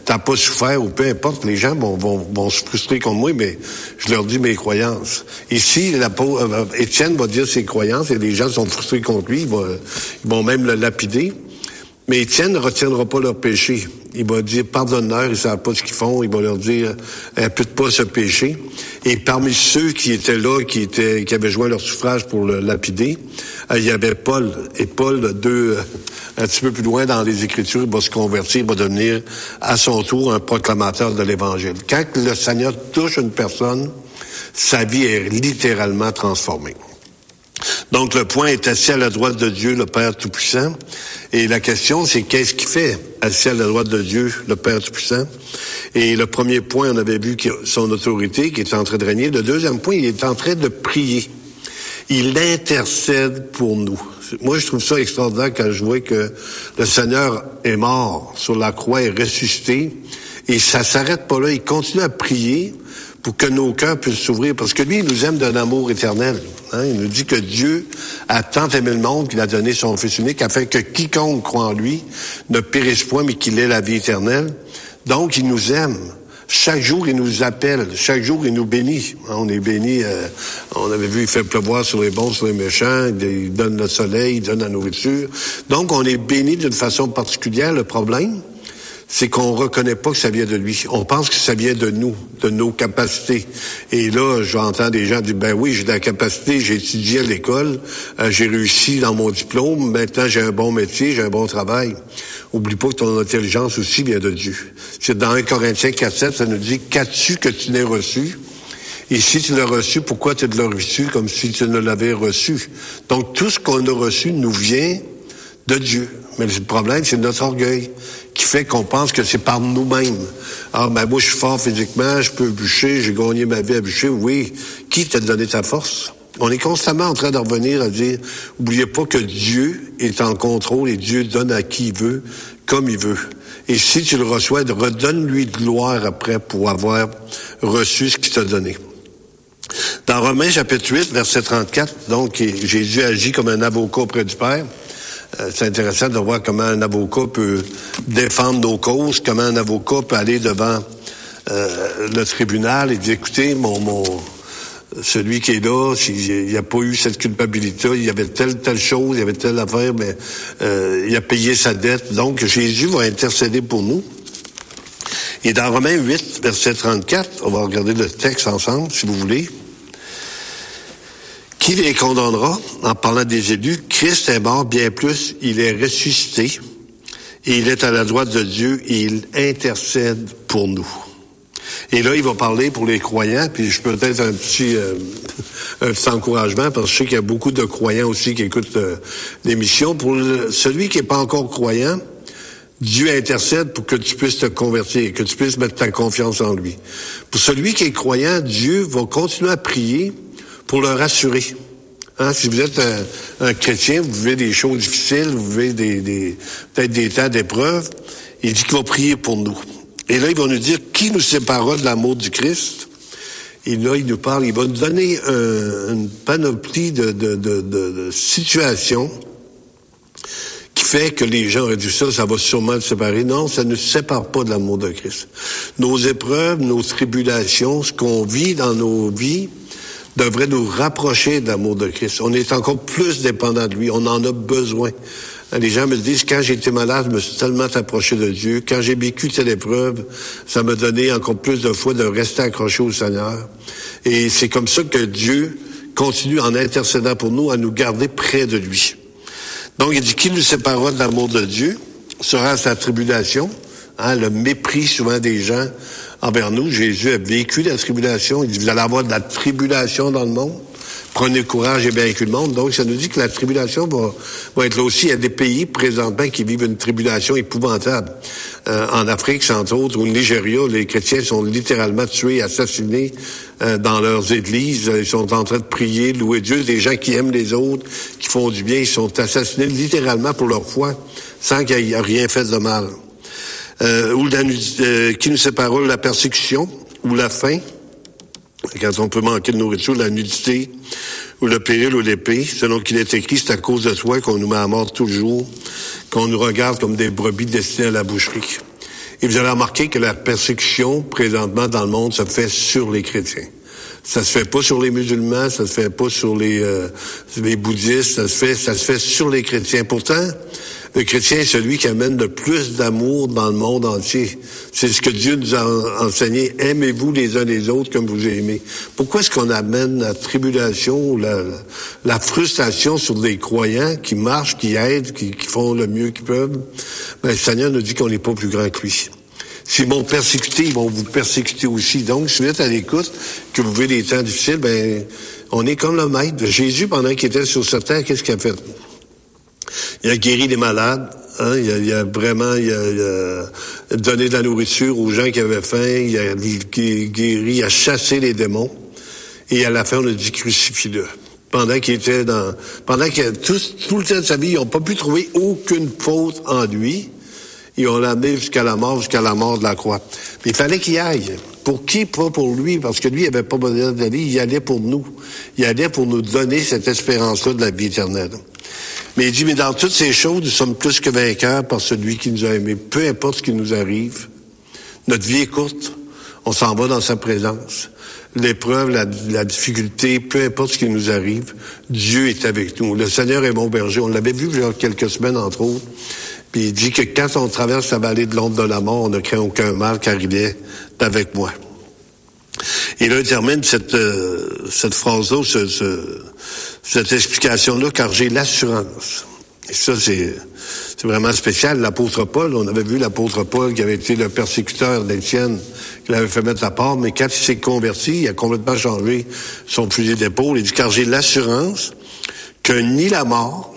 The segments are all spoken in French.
t'as pas souffert ou peu importe, les gens vont se frustrer contre moi, mais je leur dis mes croyances. Ici, Étienne va dire ses croyances et les gens sont frustrés contre lui, ils vont même le lapider. Mais Étienne ne retiendra pas leur péché. Il va dire, pardonne-leur, ils ne savent pas ce qu'ils font. Il va leur dire, impute pas ce péché. Et parmi ceux qui étaient là, qui avaient joint leur suffrage pour le lapider, il y avait Paul. Et Paul, un petit peu plus loin dans les Écritures, il va se convertir, il va devenir à son tour un proclamateur de l'Évangile. Quand le Seigneur touche une personne, sa vie est littéralement transformée. Donc, le point est assis à la droite de Dieu, le Père Tout-Puissant. Et la question, c'est qu'est-ce qu'il fait assis à la droite de Dieu, le Père Tout-Puissant? Et le premier point, on avait vu son autorité qui est en train de régner. Le deuxième point, il est en train de prier. Il intercède pour nous. Moi, je trouve ça extraordinaire quand je vois que le Seigneur est mort sur la croix, est ressuscité. Et ça s'arrête pas là. Il continue à prier pour que nos cœurs puissent s'ouvrir. Parce que lui, il nous aime d'un amour éternel. Il nous dit que Dieu a tant aimé le monde qu'il a donné son Fils unique afin que quiconque croit en lui ne périsse point, mais qu'il ait la vie éternelle. Donc, il nous aime. Chaque jour, il nous appelle. Chaque jour, il nous bénit. On est bénis. On avait vu, il fait pleuvoir sur les bons, sur les méchants. Il donne le soleil, il donne la nourriture. Donc, on est bénis d'une façon particulière. Le problème, c'est qu'on reconnaît pas que ça vient de lui. On pense que ça vient de nous, de nos capacités. Et là, j'entends des gens dire, ben oui, j'ai de la capacité, j'ai étudié à l'école, j'ai réussi dans mon diplôme, maintenant j'ai un bon métier, j'ai un bon travail. Oublie pas que ton intelligence aussi vient de Dieu. C'est dans 1 Corinthiens 4:7, ça nous dit, qu'as-tu que tu n'aies reçu? Et si tu l'as reçu, pourquoi tu l'as reçu comme si tu ne l'avais reçu? Donc, tout ce qu'on a reçu nous vient de Dieu. Mais le problème, c'est notre orgueil qui fait qu'on pense que c'est par nous-mêmes. Ah, ben moi, je suis fort physiquement, je peux bûcher, j'ai gagné ma vie à bûcher. Oui, qui t'a donné ta force? On est constamment en train de revenir à dire, oubliez pas que Dieu est en contrôle et Dieu donne à qui il veut, comme il veut. Et si tu le reçois, redonne-lui de gloire après pour avoir reçu ce qu'il t'a donné. Dans Romains chapitre 8, verset 34, donc, Jésus agit comme un avocat auprès du Père. C'est intéressant de voir comment un avocat peut défendre nos causes, comment un avocat peut aller devant le tribunal et dire, écoutez, celui qui est là, il n'a pas eu cette culpabilité, il y avait telle chose, il y avait telle affaire, mais il a payé sa dette. Donc, Jésus va intercéder pour nous. Et dans Romains 8, verset 34, on va regarder le texte ensemble, si vous voulez. Qui les condamnera? En parlant des élus, Christ est mort, bien plus, il est ressuscité, et il est à la droite de Dieu, et il intercède pour nous. Et là, il va parler pour les croyants, puis je peux peut-être un petit encouragement, parce que je sais qu'il y a beaucoup de croyants aussi qui écoutent l'émission. Pour celui qui n'est pas encore croyant, Dieu intercède pour que tu puisses te convertir, que tu puisses mettre ta confiance en lui. Pour celui qui est croyant, Dieu va continuer à prier pour le rassurer. Si vous êtes un chrétien, vous vivez des choses difficiles, vous vivez peut-être des temps d'épreuve, il dit qu'il va prier pour nous. Et là, il va nous dire qui nous séparera de l'amour du Christ. Et là, il nous parle, il va nous donner une panoplie de situations qui fait que les gens auraient dit ça va sûrement le séparer. Non, ça ne sépare pas de l'amour de Christ. Nos épreuves, nos tribulations, ce qu'on vit dans nos vies, devrait nous rapprocher de l'amour de Christ. On est encore plus dépendant de lui. On en a besoin. Les gens me disent, quand j'ai été malade, je me suis tellement approché de Dieu. Quand j'ai vécu cette épreuve, ça m'a donné encore plus de foi de rester accroché au Seigneur. Et c'est comme ça que Dieu continue en intercédant pour nous à nous garder près de lui. Donc, il dit, qui nous séparera de l'amour de Dieu sera sa tribulation, le mépris souvent des gens envers nous. Jésus a vécu la tribulation. Il dit, vous allez avoir de la tribulation dans le monde. Prenez courage et vaincu le monde. Donc, ça nous dit que la tribulation va être là aussi. Il y a des pays présentement qui vivent une tribulation épouvantable. En Afrique, entre autres, au Nigeria, les chrétiens sont littéralement tués, assassinés dans leurs églises. Ils sont en train de prier, de louer Dieu. Des gens qui aiment les autres, qui font du bien, ils sont assassinés littéralement pour leur foi, sans qu'il y ait rien fait de mal. Qui nous séparera de la persécution ou la faim, quand on peut manquer de nourriture, la nudité ou le péril ou l'épée, selon qu'il est écrit, c'est à cause de toi qu'on nous met à mort toujours, qu'on nous regarde comme des brebis destinées à la boucherie. Et vous allez remarquer que la persécution, présentement, dans le monde, se fait sur les chrétiens. Ça se fait pas sur les musulmans, ça se fait pas sur les bouddhistes, ça se fait sur les chrétiens. Pourtant, le chrétien est celui qui amène le plus d'amour dans le monde entier. C'est ce que Dieu nous a enseigné. Aimez-vous les uns les autres comme vous aimez. Pourquoi est-ce qu'on amène la tribulation, la frustration sur des croyants qui marchent, qui aident, qui font le mieux qu'ils peuvent? Ben, le Seigneur nous dit qu'on n'est pas plus grand que lui. S'ils vont persécuter, ils vont vous persécuter aussi. Donc, si vous êtes à l'écoute, que vous vivez des temps difficiles, ben, on est comme le maître. Jésus, pendant qu'il était sur cette terre, qu'est-ce qu'il a fait? Il a guéri les malades, hein? Il a donné de la nourriture aux gens qui avaient faim, il a guéri, il a chassé les démons, et à la fin, on a dit crucifie-le. Pendant que tout le temps de sa vie, ils n'ont pas pu trouver aucune faute en lui, ils ont l'amené jusqu'à la mort de la croix. Puis il fallait qu'il aille. Pour qui? Pas pour lui, parce que lui, il avait pas besoin d'aller, il allait pour nous. Il allait pour nous donner cette espérance-là de la vie éternelle. Mais il dit, mais dans toutes ces choses, nous sommes plus que vainqueurs par celui qui nous a aimés. Peu importe ce qui nous arrive, notre vie est courte, on s'en va dans sa présence. L'épreuve, la difficulté, peu importe ce qui nous arrive, Dieu est avec nous. Le Seigneur est mon berger. On l'avait vu il y a quelques semaines, entre autres. Puis il dit que quand on traverse la vallée de l'ombre de la mort, on ne craint aucun mal, car il est avec moi. Et là, il termine cette phrase-là, cette explication-là, car j'ai l'assurance. Et ça, c'est vraiment spécial. L'apôtre Paul, on avait vu l'apôtre Paul qui avait été le persécuteur d'Étienne, qui l'avait fait mettre à part, mais quand il s'est converti, il a complètement changé son fusil d'épaule. Il dit, car j'ai l'assurance que ni la mort,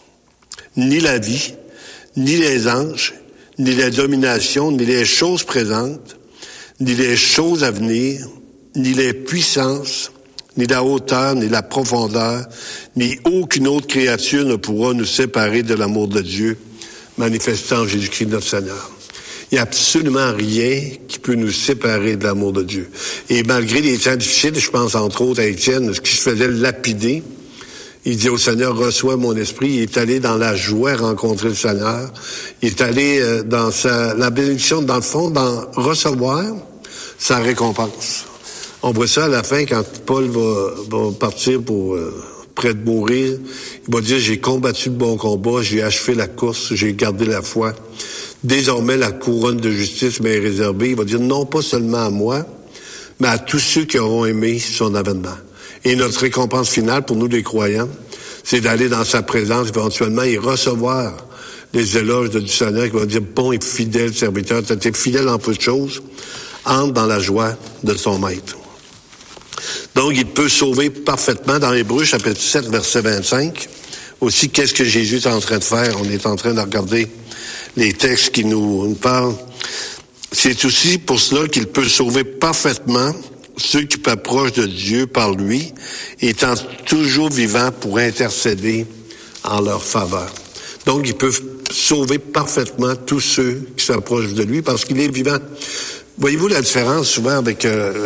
ni la vie, ni les anges, ni la domination, ni les choses présentes, ni les choses à venir, ni les puissances, ni la hauteur, ni la profondeur, ni aucune autre créature ne pourra nous séparer de l'amour de Dieu, manifestant en Jésus-Christ notre Seigneur. Il n'y a absolument rien qui peut nous séparer de l'amour de Dieu. Et malgré les temps difficiles, je pense entre autres à Étienne, ce qui se faisait lapider, il dit au Seigneur, reçois mon esprit. Il est allé dans la joie rencontrer le Seigneur. Il est allé dans la bénédiction, dans le fond, dans recevoir sa récompense. On voit ça à la fin quand Paul va partir pour près de mourir. Il va dire, j'ai combattu le bon combat, j'ai achevé la course, j'ai gardé la foi. Désormais, la couronne de justice m'est réservée. Il va dire, non pas seulement à moi, mais à tous ceux qui auront aimé son avènement. Et notre récompense finale pour nous les croyants, c'est d'aller dans sa présence éventuellement et recevoir les éloges du Seigneur qui va dire, bon et fidèle serviteur, tu as été fidèle en peu de choses, entre dans la joie de son maître. Donc, il peut sauver parfaitement. Dans Hébreux, chapitre 7, verset 25, aussi, qu'est-ce que Jésus est en train de faire? On est en train de regarder les textes qui nous parlent. C'est aussi pour cela qu'il peut sauver parfaitement ceux qui s'approchent de Dieu par lui, étant toujours vivants pour intercéder en leur faveur. Donc, il peut sauver parfaitement tous ceux qui s'approchent de lui parce qu'il est vivant. Voyez-vous la différence souvent avec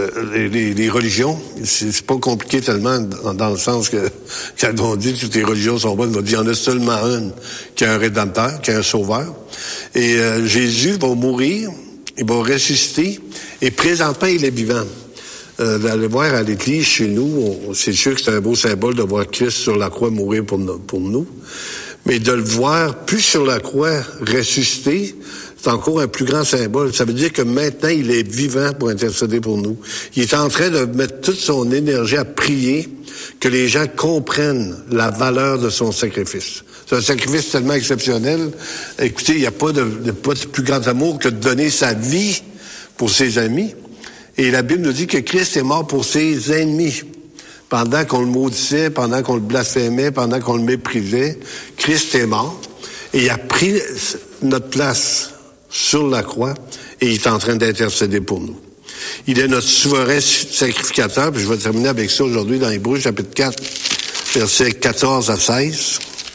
les religions? C'est pas compliqué tellement dans le sens que quand on dit que toutes les religions sont bonnes, on va dire qu'il y en a seulement une qui a un rédempteur, qui a un sauveur. Et Jésus va mourir, il va ressusciter, et présentement, il est vivant. D'aller voir à l'église chez nous, c'est sûr que c'est un beau symbole de voir Christ sur la croix mourir pour nous. Mais de le voir plus sur la croix ressuscité, c'est encore un plus grand symbole. Ça veut dire que maintenant, il est vivant pour intercéder pour nous. Il est en train de mettre toute son énergie à prier que les gens comprennent la valeur de son sacrifice. C'est un sacrifice tellement exceptionnel. Écoutez, il n'y a pas de plus grand amour que de donner sa vie pour ses amis. Et la Bible nous dit que Christ est mort pour ses ennemis. Pendant qu'on le maudissait, pendant qu'on le blasphémait, pendant qu'on le méprisait, Christ est mort. Et il a pris notre place sur la croix et il est en train d'intercéder pour nous. Il est notre souverain sacrificateur. Puis je vais terminer avec ça aujourd'hui dans Hébreux, chapitre 4, versets 14 à 16.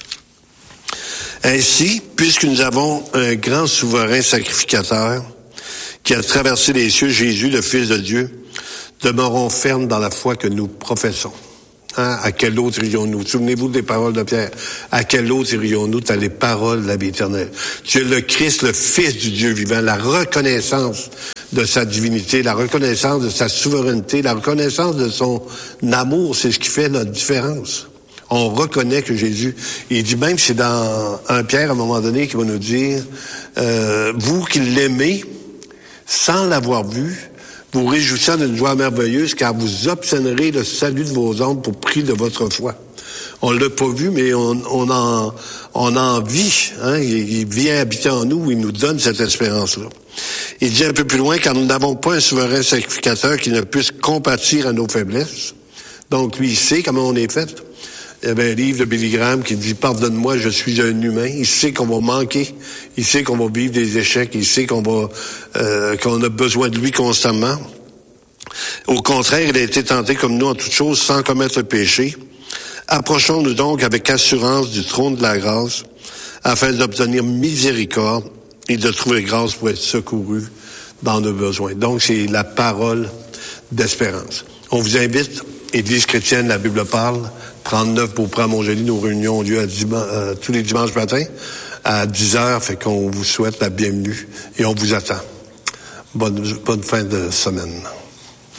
Ainsi, puisque nous avons un grand souverain sacrificateur, qui a traversé les cieux, Jésus, le Fils de Dieu, demeurons fermes dans la foi que nous professons. Hein? À quel autre irions-nous? Souvenez-vous des paroles de Pierre. À quel autre irions-nous? T'as les paroles de la vie éternelle. Tu es le Christ, le Fils du Dieu vivant, la reconnaissance de sa divinité, la reconnaissance de sa souveraineté, la reconnaissance de son amour, c'est ce qui fait notre différence. On reconnaît que Jésus, il dit même, c'est dans 1 Pierre à un moment donné qui va nous dire, vous qui l'aimez, sans l'avoir vu, vous réjouissant d'une joie merveilleuse, car vous obtiendrez le salut de vos âmes pour prix de votre foi. On l'a pas vu, mais on en vit. Hein? Il vient habiter en nous, il nous donne cette espérance-là. Il dit un peu plus loin, car nous n'avons pas un souverain sacrificateur qui ne puisse compatir à nos faiblesses. Donc, lui, il sait comment on est fait. Il y avait un livre de Billy Graham qui dit « Pardonne-moi, je suis un humain ». Il sait qu'on va manquer, il sait qu'on va vivre des échecs, il sait qu'on a besoin de lui constamment. Au contraire, il a été tenté comme nous en toutes choses sans commettre le péché. Approchons-nous donc avec assurance du trône de la grâce afin d'obtenir miséricorde et de trouver grâce pour être secouru dans nos besoins. Donc, c'est la parole d'espérance. On vous invite, Église chrétienne, la Bible parle, 39 pour prendre Montjoly, nos réunions ont lieu tous les dimanches matins à 10h, fait qu'on vous souhaite la bienvenue et on vous attend. Bonne fin de semaine.